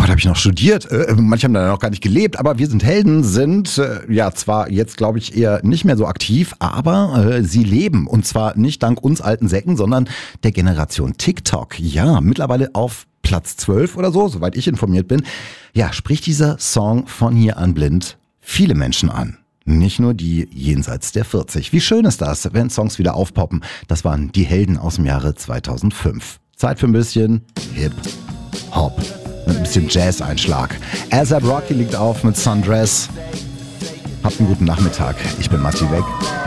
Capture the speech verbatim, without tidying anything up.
da habe ich noch studiert. Äh, manche haben da noch gar nicht gelebt, aber wir sind Helden, sind äh, ja zwar jetzt, glaube ich, eher nicht mehr so aktiv, aber äh, sie leben. Und zwar nicht dank uns alten Säcken, sondern der Generation TikTok. Ja, mittlerweile auf Platz zwölf oder so, soweit ich informiert bin. Ja, spricht dieser Song von hier an blind viele Menschen an. Nicht nur die jenseits der vierzig. Wie schön ist das, wenn Songs wieder aufpoppen. Das waren die Helden aus dem Jahre zweitausendfünf. Zeit für ein bisschen Hip-Hop. Mit ein bisschen Jazz-Einschlag. A$ap Rocky liegt auf mit Sundress. Habt einen guten Nachmittag. Ich bin Matti Weg.